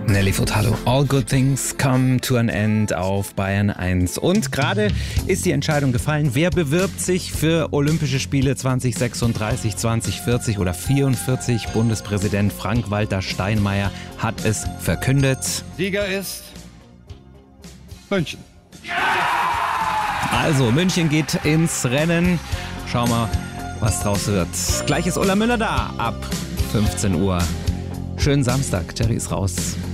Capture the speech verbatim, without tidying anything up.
Nelly Furtado, All Good Things Come to an End auf Bayern eins. Und gerade ist die Entscheidung gefallen, wer bewirbt sich für Olympische Spiele zwanzig sechsunddreißig, zwanzig vierzig oder vierundvierzig. Bundespräsident Frank-Walter Steinmeier hat es verkündet. Sieger ist München. Also, München geht ins Rennen. Schauen wir, was draus wird. Gleich ist Ulla Müller da ab fünfzehn Uhr. Schönen Samstag, Terry ist raus.